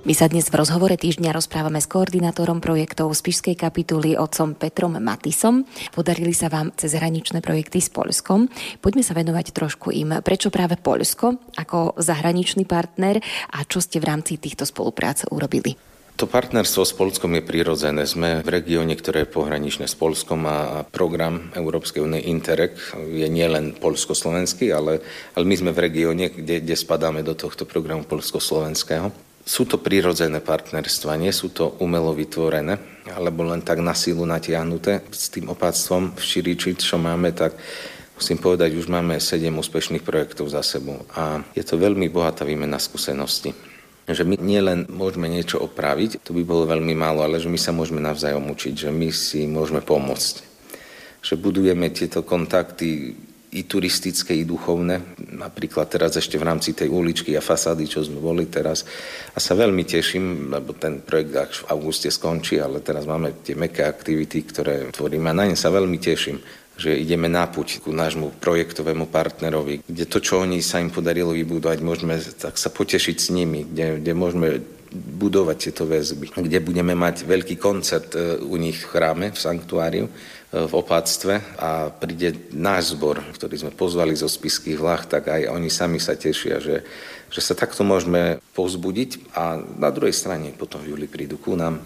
My sa dnes v rozhovore týždňa rozprávame s koordinátorom projektov z Spišskej kapituly otcom Petrom Matisom. Podarili sa vám cezhraničné projekty s Poľskom. Poďme sa venovať trošku im. Prečo práve Poľsko ako zahraničný partner a čo ste v rámci týchto spoluprác urobili? To partnerstvo s Poľskom je prirodzené. Sme v regióne, ktoré je pohraničné s Poľskom a program Európskej únie Interreg je nielen poľsko-slovenský, ale my sme v regióne, kde spadáme do tohto programu poľsko-slovenského. Sú to prirodzené partnerstva, nie sú to umelo vytvorené, alebo len tak na silu natiahnuté. S tým opatstvom v Širiči, čo máme, tak musím povedať, už máme 7 úspešných projektov za sebou a je to veľmi bohatá výmena skúseností. Že my nielen môžeme niečo opraviť, to by bolo veľmi málo, ale že my sa môžeme navzájom učiť, že my si môžeme pomôcť. Že budujeme tieto kontakty i turistické, i duchovné. Napríklad teraz ešte v rámci tej uličky a fasády, čo sme boli teraz. A sa veľmi teším, lebo ten projekt až v auguste skončí, ale teraz máme tie mäkké aktivity, ktoré tvoríme a na ne sa veľmi teším, že ideme na púť ku nášmu projektovému partnerovi, kde to, čo oni sa im podarilo vybudovať, môžeme tak sa potešiť s nimi, kde môžeme budovať tieto väzby, kde budeme mať veľký koncert u nich v chráme, v sanktuáriu, v opáctve a príde náš zbor, ktorý sme pozvali zo Spišských Vláh, tak aj oni sami sa tešia, že sa takto môžeme povzbudiť a na druhej strane potom v júli prídu ku nám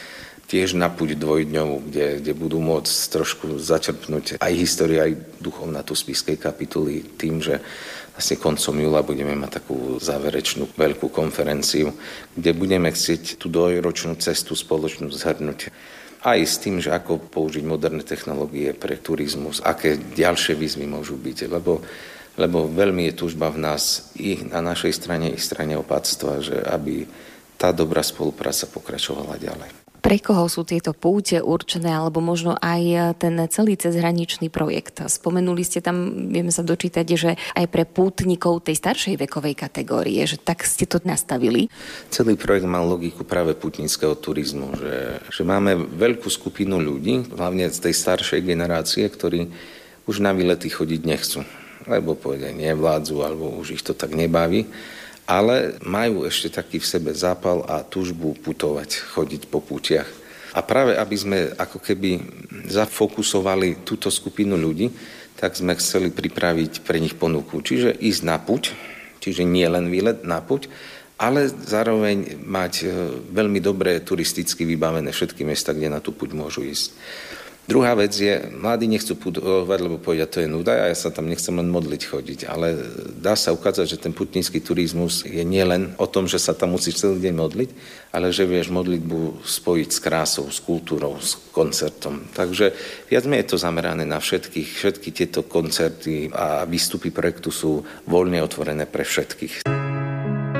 tiež na púť dvojdňovú, kde budú môcť trošku začerpnúť aj história, aj duchovná tu Spišskej kapituly tým, že vlastne koncom júla budeme mať takú záverečnú veľkú konferenciu, kde budeme chcieť tú dvojročnú cestu spoločnú zhrnúť. Aj s tým, že ako použiť moderné technológie pre turizmus, aké ďalšie výzvy môžu byť, lebo veľmi je túžba v nás i na našej strane, i strane opatstva, že aby tá dobrá spolupráca pokračovala ďalej. Pre koho sú tieto púte určené, alebo možno aj ten celý cezhraničný projekt? Spomenuli ste tam, vieme sa dočítať, že aj pre pútnikov tej staršej vekovej kategórie, že tak ste to nastavili? Celý projekt mal logiku práve pútnického turizmu, že máme veľkú skupinu ľudí, hlavne z tej staršej generácie, ktorí už na výlety chodiť nechcú, lebo povedia nevládzu, alebo už ich to tak nebaví. Ale majú ešte taký v sebe zápal a túžbu putovať, chodiť po pútiach. A práve aby sme ako keby zafokusovali túto skupinu ľudí, tak sme chceli pripraviť pre nich ponuku. Čiže ísť na púť, čiže nie len výlet na púť, ale zároveň mať veľmi dobre turisticky vybavené všetky miesta, kde na tú púť môžu ísť. Druhá vec je, mladí nechcú putovať, lebo povedia, to je nuda a ja sa tam nechcem len modliť chodiť. Ale dá sa ukázať, že ten putnícky turizmus je nielen o tom, že sa tam musíš celý deň modliť, ale že vieš modlitbu spojiť s krásou, s kultúrou, s koncertom. Takže viac menej je to zamerané na všetkých. Všetky tieto koncerty a výstupy projektu sú voľne otvorené pre všetkých.